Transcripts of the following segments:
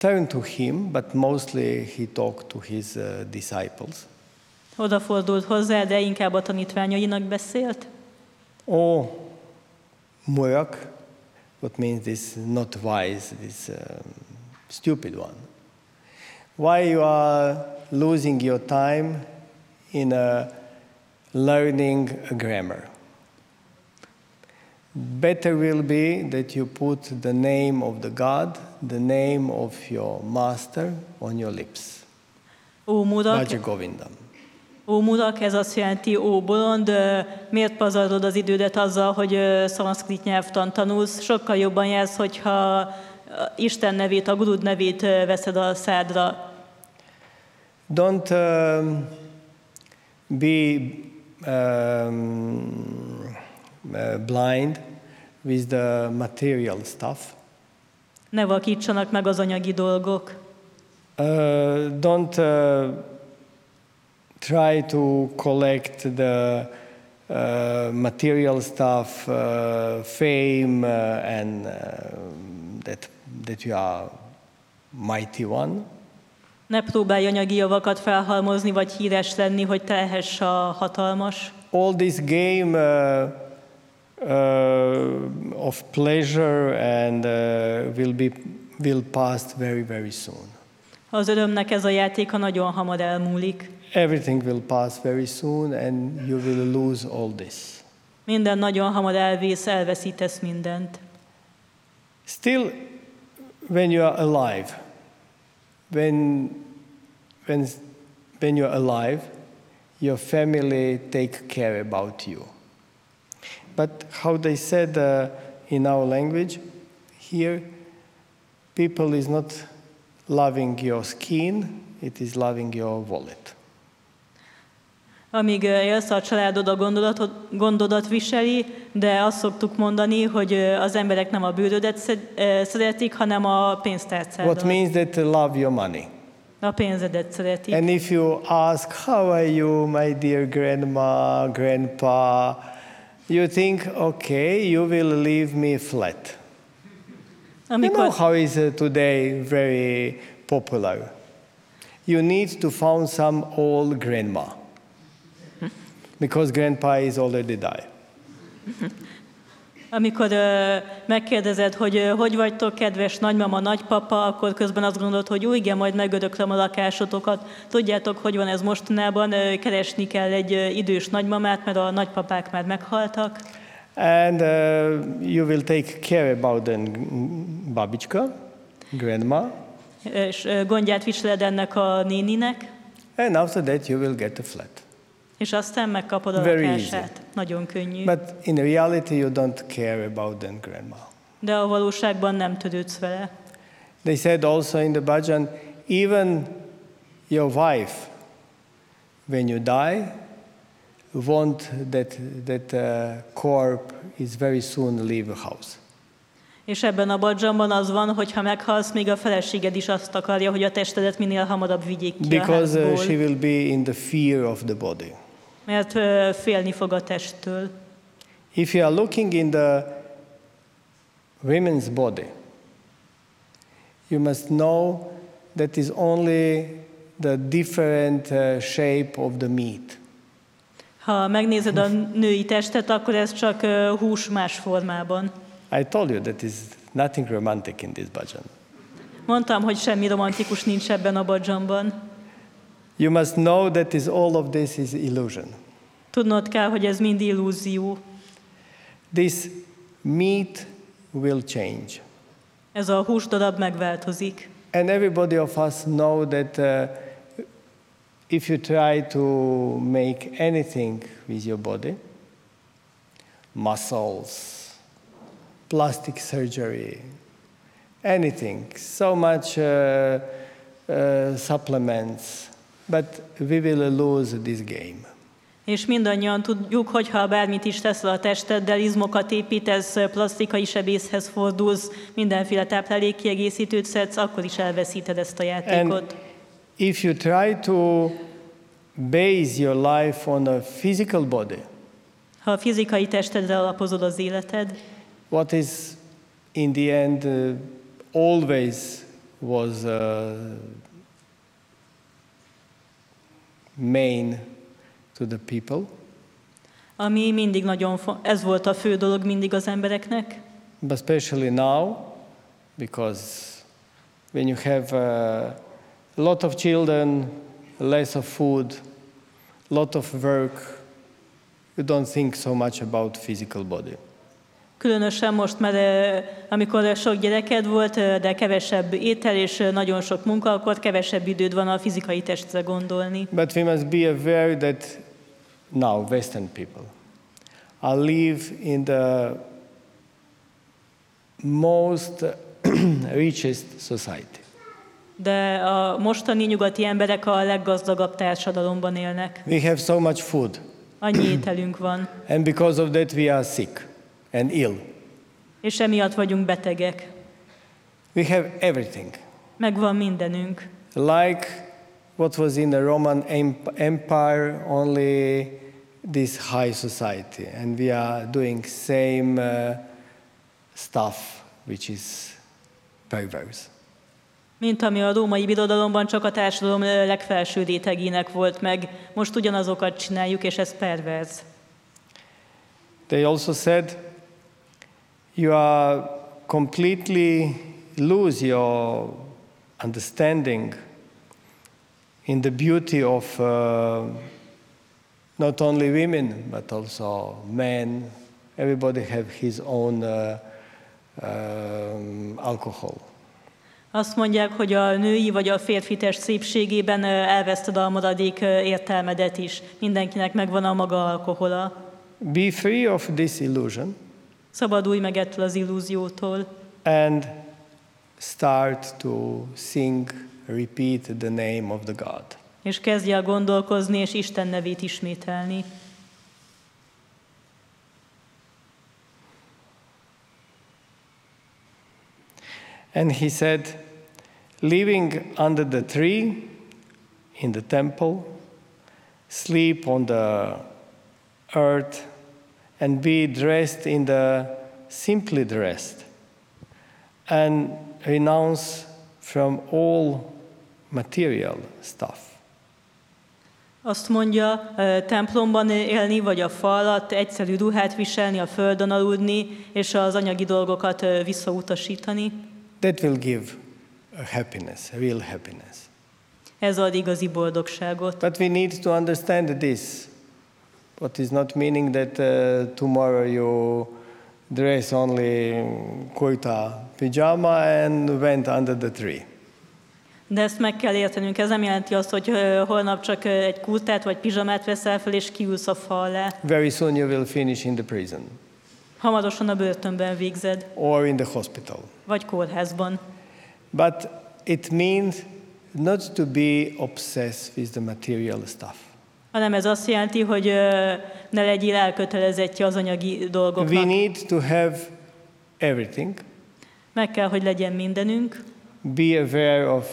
turned to him, but mostly he talked to his disciples. Odafordult hozzá, de inkább a tanítványainak beszélt. Oh, Murak, what means this not wise, this stupid one. Why you are losing your time in learning a grammar? Better will be that you put the name of the God, the name of your master on your lips. Ó Murak, Bhaja Govindam. ó Murak, ez azt jelenti, ó bolond, miért pazarlod az idődet azzal, hogy szanszkrit nyelvtant tanulsz? Sokkal jobban jársz, hogyha Isten nevét, a Gurud nevét veszed a szádra. Don't be blind with the material stuff. Ne vakítsanak meg az anyagi dolgok. Don't try to collect the material stuff, fame, and that you are mighty one. Ne próbálj anyagi javakat felhalmozni, vagy híres lenni, hogy te lehess a hatalmas. All this game of pleasure and will pass very, very soon. Az örömnek ez a játéka nagyon hamar elmúlik. Everything will pass very soon and you will lose all this. Minden nagyon hamar elvész, elveszítesz mindent. Still, when you are alive, when you're alive, your family take care about you. But how they said in our language, here, people is not loving your skin, it is loving your wallet. Amíg élsz, a családod a gondodat viseli, de azt szoktuk mondani, hogy az emberek nem a bőrödet szeretik, hanem a pénztárcádat. What means that they love your money. A pénzedet szeretik. And if you ask, how are you, my dear grandma, grandpa, you think, okay, you will leave me flat. You know how is today very popular. You need to find some old grandma. Because grandpa is already died. Amikor megkérdezed, hogy vagytok, kedves nagymama, nagypapa, akkor közben azt gondolod, hogy úgy, igen, majd megöröklöm a lakásotokat. Tudjátok, hogy van ez mostanában, keresni kell egy idős nagymamát, mert a nagypapák már meghaltak. And you will take care about the babička, grandma. És gondját viseled ennek a néninek. And after that you will get a flat. És aztán megkapod a lakását. Nagyon könnyű. But in reality you don't care about the grandma. De a valóságban nem törődsz vele. They said also in the bhajan, even your wife, when you die, want that corpse is very soon leave a house. És ebben a bhajanban az van, hogy ha meghalsz, még a feleséged is azt akarja, hogy a testedet minél hamarabb vigyék ki a házból. Because she will be in the fear of the body. Mert félni fog a testtől. If you are looking in the women's body, you must know that is only the different shape of the meat. Ha megnézed a női testet, akkor ez csak hús más formában. I told you that is nothing romantic in this bhajan. Mondtam, hogy semmi romantikus nincs ebben a bhajanban. You must know that all of this is illusion. Tudnod kell, hogy ez mind illúzió. This meat will change. Ez a húsdarab megváltozik. And everybody of us know that if you try to make anything with your body, muscles, plastic surgery, anything, so much supplements, but we will lose this game. És mindannyian tudjuk, hogy ha bármit is teszel a testeddel, izmokat építesz, plastikai sebészhez fordulsz, mindenféle táplálékkiegészítőt szedsz, akkor is elveszíted ezt a játékot. And if you try to base your life on a physical body, ha a fizikai testedre alapozod az életed, what is in the end always was main to the people. Ami mindig ez volt a fő dolog mindig az embereknek. But especially now, because when you have a lot of children, less of food, lot of work, you don't think so much about physical body. Különösen most, mert amikor sok gyereked volt, de kevesebb étel és nagyon sok munka, akkor kevesebb időd van a fizikai testre gondolni. But we must be aware that now Western people live in the most richest society. De a mostani nyugati emberek a leggazdagabb társadalomban élnek. We have so much food. Annyi ételünk van. And because of that we are sick and ill. És emiatt vagyunk betegek. We have everything. Megvan mindenünk. Like what was in the Roman Empire, only this high society. And we are doing same stuff, which is perverse. Mint ami a római birodalomban csak a társadalom legfelső rétegének volt meg. Most ugyanazokat csináljuk, és ez perverz. They also said, you are completely lose your understanding in the beauty of not only women, but also men. Everybody have his own alcohol. Azt mondják, hogy a női vagy a férfi test szépségében elveszted a maradék értelmedet is. Mindenkinek megvan a maga alkohola. Be free of this illusion. Szabadulj meg ettől az illúziótól. And start to sing, repeat the name of the God. És kezdj el gondolkozni, és Isten nevét ismételni. And he said, living under the tree in the temple, sleep on the earth, and be dressed in the simply dressed, and renounce from all material stuff. Azt mondja, templomban élni, vagy a fal alatt, egyszerű ruhát viselni, a földön aludni, és az anyagi dolgokat visszautasítani. That will give a happiness, a real happiness. Ez ad igazi boldogságot. But we need to understand this. What is not meaning that tomorrow you dress only kurta pyjama and went under the tree. De ezt meg kell értenünk. Ez nem jelenti azt, hogy holnap csak egy kurtát vagy pizsamát veszel fel, és kiülsz a fa alá. Very soon you will finish in the prison. Hamarosan a börtönben végzed. Or in the hospital. Vagy kórházban. But it means not to be obsessed with the material stuff. Hanem ez azt jelenti, hogy ne legyél elkötelezettje az anyagi dolgoknak. We need to have everything. Meg kell, hogy legyen mindenünk. Be aware of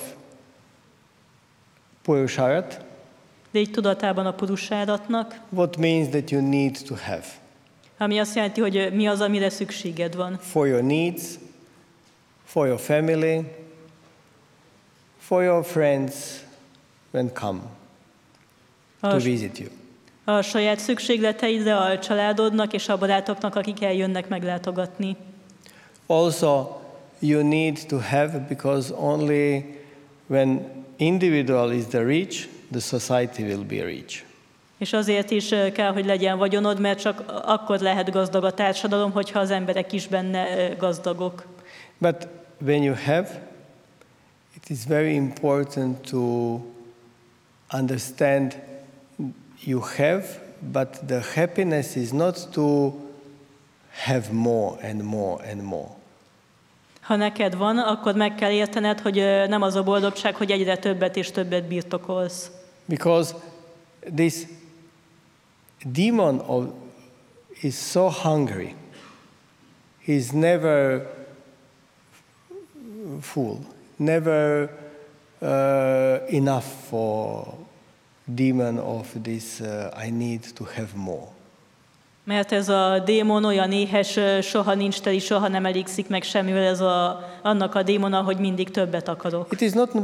Purusharat. Légy tudatában a Purusharatnak. What means that you need to have. Ami azt jelenti, hogy mi az, amire szükséged van. For your needs, for your family, for your friends when come to visit you. A saját szükségleteidre, a családodnak és a barátoknak, akik eljönnek meglátogatni. Also, you need to have, because only when individual is the rich, the society will be rich. És azért is kell, hogy legyen vagyonod, mert csak akkor lehet gazdag a társadalom, hogyha az emberek is benne gazdagok. But when you have, it is very important to understand you have, but the happiness is not to have more and more and more. Ha neked van, akkor meg kell értened, hogy nem az a boldogság, hogy egyre többet és többet birtokolsz. Because this demon is so hungry. He's never full, never enough for demon of this I need to have more. Mert ez a démon olyan éhes, soha nincs teli, soha nem elégszik meg semmivel, annak a démona, hogy mindig többet akarok. It is not